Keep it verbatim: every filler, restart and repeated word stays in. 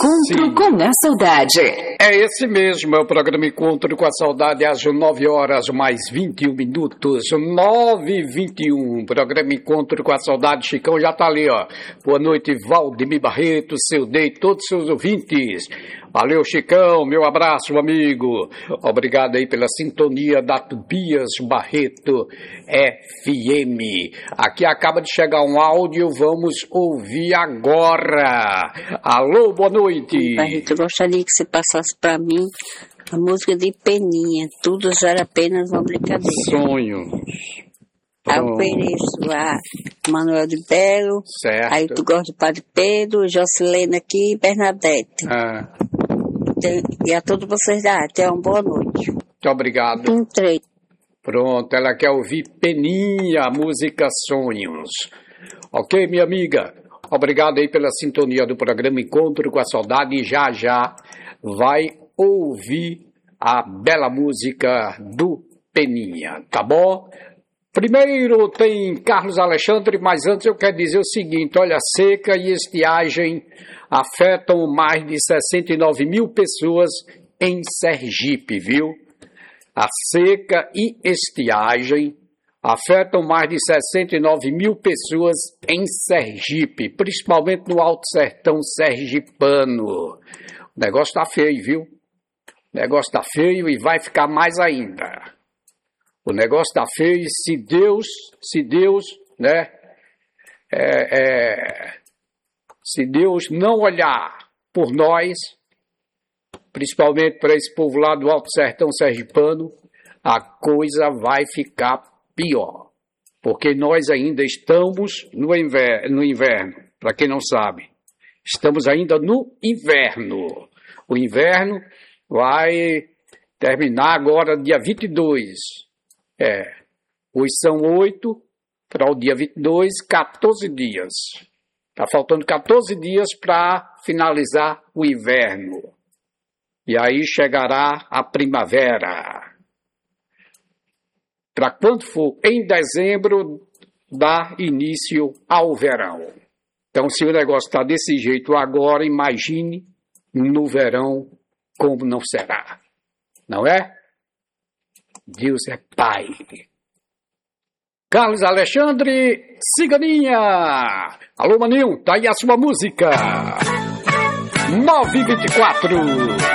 Encontro Sim. com a Saudade. É esse mesmo, é o programa Encontro com a Saudade, às nove horas mais vinte e um minutos, nove e vinte e um, programa Encontro com a Saudade. Chicão já tá ali, ó. Boa noite, Valdemir Barreto, seu Dei, todos os seus ouvintes. Valeu, Chicão, meu abraço, amigo. Obrigado aí pela sintonia da Tobias Barreto F M. Aqui acaba de chegar um áudio, vamos ouvir agora. Alô, boa noite. Barreto, eu gostaria que você passasse para mim a música de Peninha. Tudo já era apenas uma brincadeira. Sonhos. Aí eu ofereço a Manuel de Belo, Certo. aí tu gosta do Padre Pedro, Jocilene aqui e Bernadette. Ah, Tem- E a todos vocês da arte, tenham uma boa noite. muito obrigado. Um três. Pronto, ela quer ouvir Peninha, a música Sonhos. Ok, minha amiga? Obrigado aí pela sintonia do programa Encontro com a Saudade. E já já vai ouvir a bela música do Peninha, tá bom? Primeiro tem Carlos Alexandre, mas antes eu quero dizer o seguinte, olha, seca e estiagem afetam mais de sessenta e nove mil pessoas em Sergipe, viu? A seca e estiagem afetam mais de sessenta e nove mil pessoas em Sergipe, principalmente no Alto Sertão sergipano. O negócio tá feio, viu? O negócio tá feio e vai ficar mais ainda. O negócio tá feio e se Deus, se Deus, né, é, é, se Deus não olhar por nós, principalmente para esse povo lá do Alto Sertão sergipano, a coisa vai ficar pior. Porque nós ainda estamos no inverno, no inverno, para quem não sabe. Estamos ainda no inverno. O inverno vai terminar agora dia vinte e dois. É, hoje são oito, para o dia vinte e dois, quatorze dias. Está faltando quatorze dias para finalizar o inverno. E aí chegará a primavera. Para quando for em dezembro, dá início ao verão. Então, se o negócio está desse jeito agora, imagine no verão como não será. Não é? Deus é Pai. Carlos Alexandre, Ciganinha. Alô, maninho, tá aí a sua música. nove e vinte e quatro.